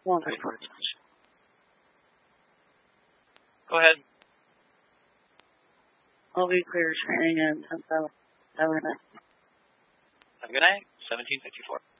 134. Go ahead. I'll be clear training and 10,000. Have a good night. Have a good night. 1754.